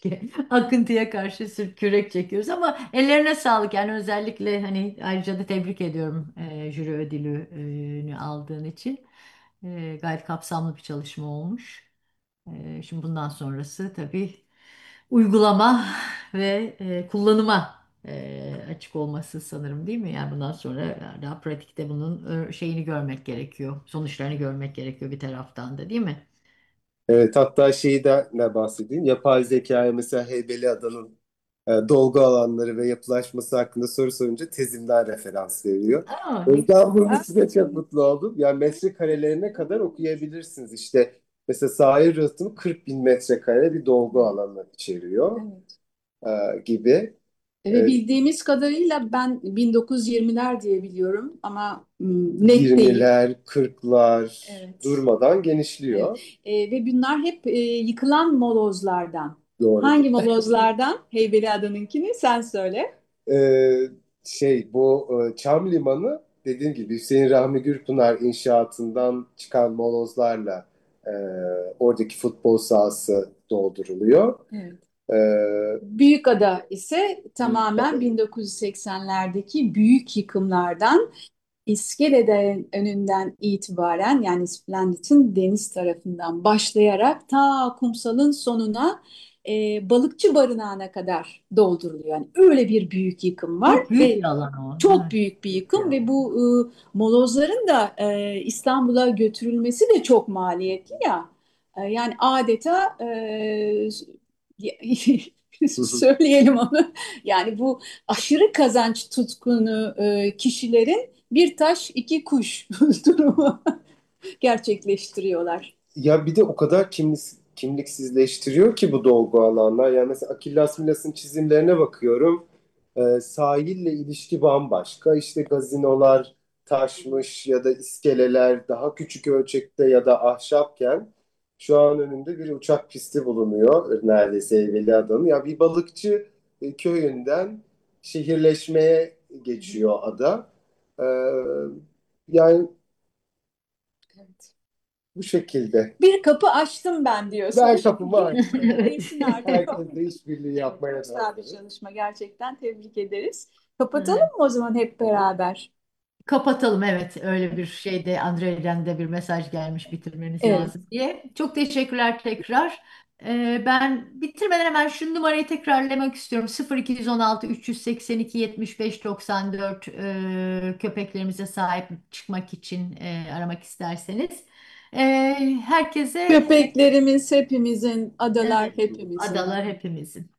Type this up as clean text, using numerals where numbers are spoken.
Akıntıya karşı kürek çekiyoruz ama ellerine sağlık. Yani özellikle hani ayrıca da tebrik ediyorum jüri ödülünü aldığın için. Gayet kapsamlı bir çalışma olmuş. Şimdi bundan sonrası tabii uygulama ve kullanıma açık olması sanırım, değil mi? Yani bundan sonra daha pratikte bunun şeyini görmek gerekiyor. Sonuçlarını görmek gerekiyor bir taraftan da, değil mi? Evet, hatta şeyi de ne bahsedeyim. Yapay zekaya mesela Heybeliada'nın dolgu alanları ve yapılaşması hakkında soru sorunca tezimden referans veriyor. Aa, O ne yüzden bunun güzel. için de çok mutlu oldum. Yani metrekarelerine kadar okuyabilirsiniz. İşte mesela sahil rıhtımı 40 bin metrekare bir dolgu alanı içeriyor Evet. gibi. Ve E, bildiğimiz kadarıyla ben 1920'ler diye biliyorum ama net değil. 20'ler, 40'lar Evet. durmadan Evet. genişliyor. Ve bunlar hep yıkılan molozlardan. Doğrudur. Hangi molozlardan? Heybeliada'nınkini sen söyle. Ee, bu Çam Limanı dediğim gibi Hüseyin Rahmi Gürpınar inşaatından çıkan molozlarla e, oradaki futbol sahası dolduruluyor. Evet. Ee, Büyükada ise tamamen Büyükada. 1980'lerdeki büyük yıkımlardan İskele'den önünden itibaren yani Splendid'in deniz tarafından başlayarak ta kumsalın sonuna balıkçı barınağına kadar dolduruluyor. Yani öyle bir büyük yıkım var Çok büyük ve bir alan o. çok Evet, büyük bir büyük bir yıkım ve alan. bu molozların da İstanbul'a götürülmesi de çok maliyetli ya. Yani adeta söyleyelim onu. Yani bu aşırı kazanç tutkunu kişilerin bir taş iki kuş durumu gerçekleştiriyorlar. Ya bir de o kadar kimliksizleştiriyor ki bu dolgu alanlar. Yani mesela Akillas Milas'ın çizimlerine bakıyorum. Sahille ilişki bambaşka. İşte gazinolar taşmış ya da iskeleler daha küçük ölçekte ya da ahşapken şu an önünde bir uçak pisti bulunuyor neredeyse Heybeliada'nın. Ya bir balıkçı köyünden şehirleşmeye geçiyor ada. Ee, Yani Evet. bu şekilde. Bir kapı açtım ben diyorsun. Ben kapımı açtım. Değilsin artık o. Herkesle işbirliği Evet, çok yapmaya da güzel bir hazırız. çalışma. Gerçekten tebrik ederiz. Kapatalım Evet. mı o zaman hep beraber? Kapatalım, evet, öyle bir şeyde Andrei'den de bir mesaj gelmiş bitirmeniz Evet. lazım diye. Çok teşekkürler tekrar. Ben bitirmeden hemen şu numarayı tekrarlamak istiyorum. 0216 382 75 94 köpeklerimize sahip çıkmak için aramak isterseniz. Herkese Köpeklerimiz hepimizin, adalar evet, hepimizin. adalar hepimizin.